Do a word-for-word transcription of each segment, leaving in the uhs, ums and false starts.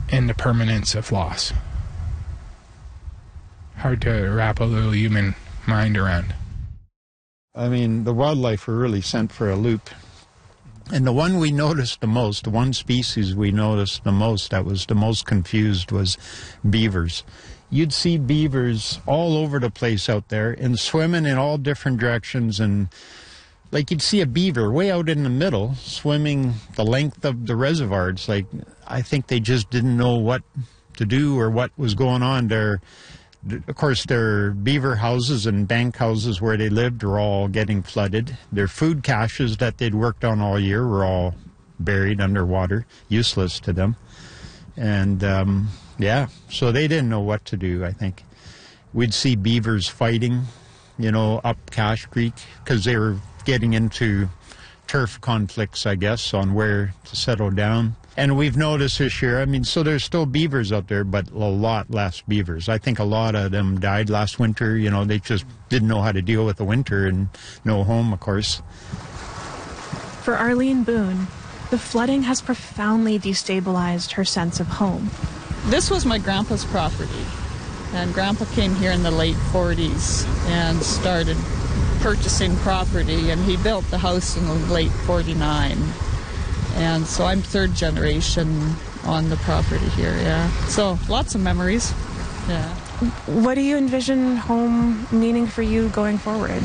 and the permanence of loss. Hard to wrap a little human mind around. I mean, the wildlife were really sent for a loop. And the one we noticed the most, the one species we noticed the most that was the most confused was beavers. You'd see beavers all over the place out there and swimming in all different directions, and like you'd see a beaver way out in the middle swimming the length of the reservoir. It's like, I think they just didn't know what to do or what was going on there. Of course, their beaver houses and bank houses where they lived were all getting flooded. Their food caches that they'd worked on all year were all buried underwater, useless to them. And, um, yeah, so they didn't know what to do, I think. We'd see beavers fighting, you know, up Cache Creek because they were getting into turf conflicts, I guess, on where to settle down. And we've noticed this year, I mean, so there's still beavers out there, but a lot less beavers. I think a lot of them died last winter. You know, they just didn't know how to deal with the winter and no home, of course. For Arlene Boone, the flooding has profoundly destabilized her sense of home. This was my grandpa's property, and Grandpa came here in the late forties and started purchasing property, and he built the house in the late forty-nine. And so I'm third generation on the property here, yeah. So lots of memories, yeah. What do you envision home meaning for you going forward?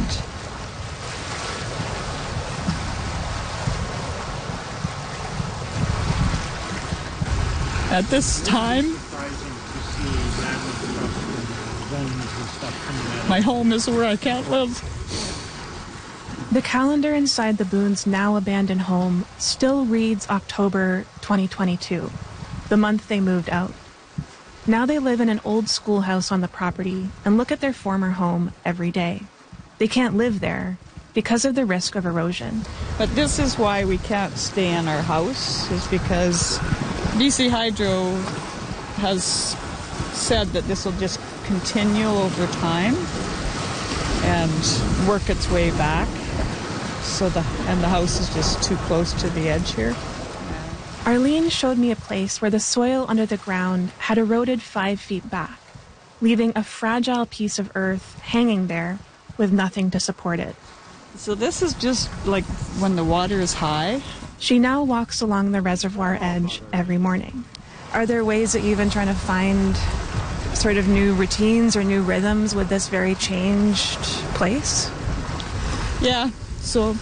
At this time, my home is where I can't live. The calendar inside the Boones' now abandoned home still reads October twenty twenty-two, the month they moved out. Now they live in an old schoolhouse on the property and look at their former home every day. They can't live there because of the risk of erosion. But this is why we can't stay in our house, is because B C Hydro has said that this will just continue over time and work its way back. So the and the house is just too close to the edge here. Arlene showed me a place where the soil under the ground had eroded five feet back, leaving a fragile piece of earth hanging there with nothing to support it. So this is just like when the water is high. She now walks along the reservoir edge every morning. Are there ways that you've been trying to find sort of new routines or new rhythms with this very changed place? Yeah, so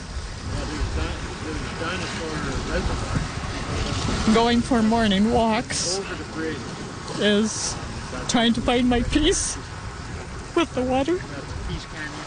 going for morning walks is trying to find my peace with the water.